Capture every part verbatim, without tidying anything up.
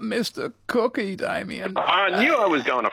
Mister Cookie, Damien. I knew I was going a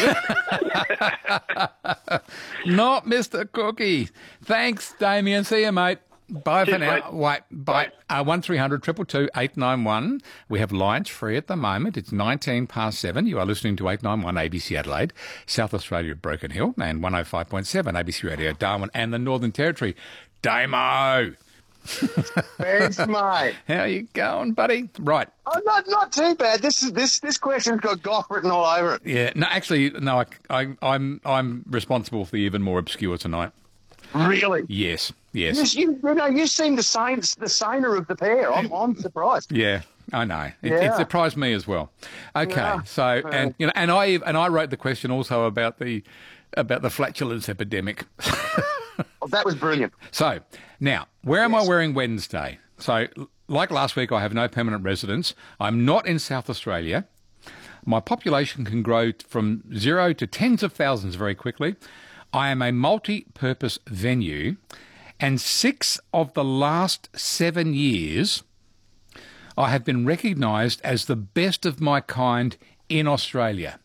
fast exit. Not Mister Cookie. Thanks, Damien. See you, mate. Bye for Cheers, now. mate. Wait, bye. Uh, one three hundred two two two eight nine one. We have lines free at the moment. It's nineteen past seven. You are listening to eight nine one A B C Adelaide, South Australia at Broken Hill, and one oh five point seven A B C Radio Darwin and the Northern Territory. Damo! Thanks, mate. How you going, buddy? Right. Oh, not not too bad. This is this this question's got golf written all over it. Yeah. No, actually, no. I, I, I'm I'm responsible for the even more obscure tonight. Really? Yes. Yes. You, you know, you seem the sane, the saner of the pair. I'm, I'm surprised. Yeah, I know. It, Yeah. it surprised me as well. Okay, Yeah. so and you know, and I and I wrote the question also about the about the flatulence epidemic. Oh, that was brilliant. So now, where am Yes. I wearing Wednesday? So, like last week, I have no permanent residence. I'm not in South Australia. My population can grow from zero to tens of thousands very quickly. I am a multi-purpose venue, and six of the last seven years, I have been recognised as the best of my kind in Australia.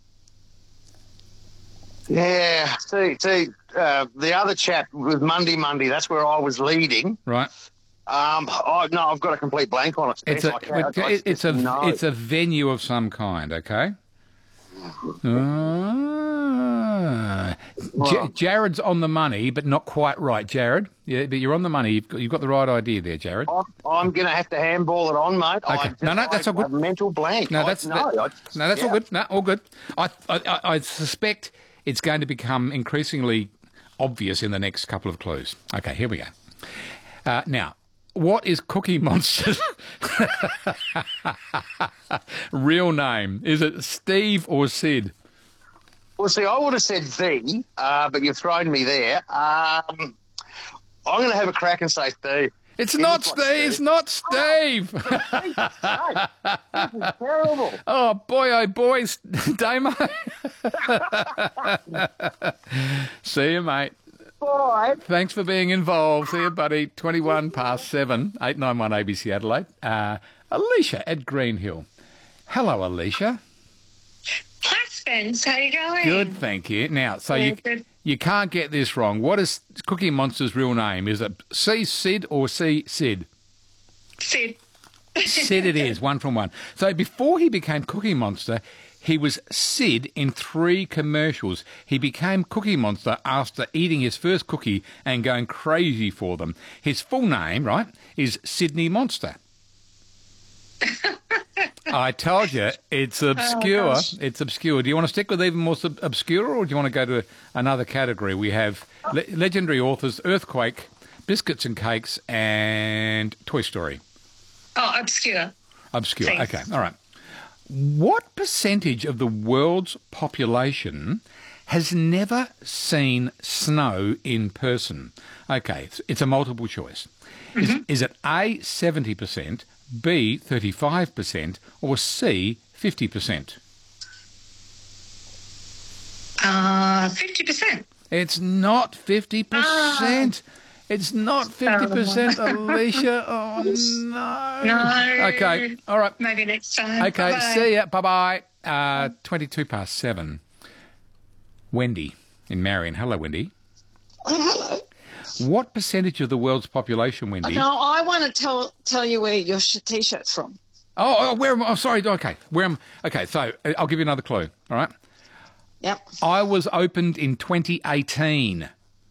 Yeah. See, see, uh, the other chap with Monday, Monday. That's where I was leading. Right? Um, oh no, I've got a complete blank on it. It's a I can't- I it- it's a just know. it's a venue of some kind. Okay. Ah. J- Jared's on the money, but not quite right. Jared, yeah, but you're on the money. You've got, you've got the right idea there, Jared. I'm, I'm going to have to handball it on, mate. I Okay. just, No, no, that's I all good. have mental blank. No, I- that's no, that- I just- no, that's all yeah. good. No, all good. I, I I I suspect it's going to become increasingly obvious in the next couple of clues. Okay, here we go. Uh, now, what is Cookie Monster's real name? Is it Steve or Sid? Well, see, I would have said V, uh, but you've thrown me there. Um, I'm going to have a crack and say Steve. It's It not looks like Steve. It's not Steve. Hey, this is terrible. Oh boy, oh boy, Damo. See you, mate. Bye. Thanks for being involved. See you, buddy. twenty-one past seven, eight nine one A B C Adelaide. Uh, Alicia at Green Hill. Hello, Alicia. Hi, Spence. How you going? Good, thank you. Now, so Yeah, you good. you can't get this wrong. What is Cookie Monster's real name? Is it C Sid or C Sid? Sid. Sid it is, one from one. So before he became Cookie Monster, he was Sid in three commercials. He became Cookie Monster after eating his first cookie and going crazy for them. His full name, right, is Sydney Monster. I told you, it's obscure. gosh. It's obscure. Do you want to stick with even more sub- obscure, or do you want to go to another category? We have le- legendary authors, Earthquake, Biscuits and Cakes, and Toy Story. Oh, obscure. Obscure. Thanks. Okay, all right. What percentage of the world's population has never seen snow in person? Okay, it's, it's a multiple choice. Is, is it A, seventy percent, B, thirty-five percent, or C, fifty percent? Uh, fifty percent. It's not fifty percent. It's not fifty percent, Alicia. Oh, no. No. Okay, all right. Maybe next time. Okay, Bye-bye. see ya. Bye-bye. Uh, twenty-two past seven. Wendy in Marion. Hello, Wendy. Hello. What percentage of the world's population, Wendy? No, I want to tell tell you where your sh- t-shirt's from. Oh, oh, where am I? Oh, sorry. Okay, where am? Okay, so uh, I'll give you another clue. All right. Yep. I was opened in twenty eighteen.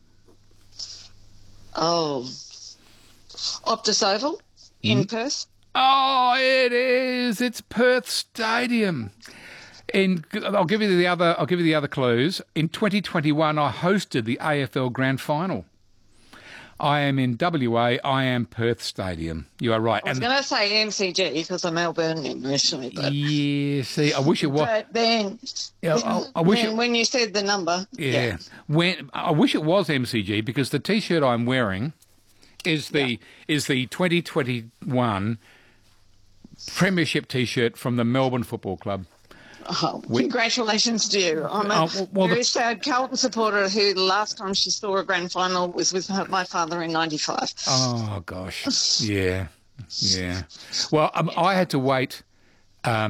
Oh. Optus Oval in Perth. Oh, it is. It's Perth Stadium. In, I'll give you the other. I'll give you the other clues. In twenty twenty-one, I hosted the A F L Grand Final. I am in W A. I am Perth Stadium. You are right. I was going to say M C G because I'm Melbourneian originally, but, yeah, see, I wish it was. but then, Yeah, I, I wish then it. when you said the number, Yeah, when I wish it was M C G because the T-shirt I'm wearing is the is the twenty twenty-one Premiership T-shirt from the Melbourne Football Club. Oh, congratulations to you. I'm a Oh, well, well, very the- sad Carlton supporter who the last time she saw a grand final was with her, my father in ninety-five. Oh gosh, yeah, yeah. Well, um, I had to wait. Um,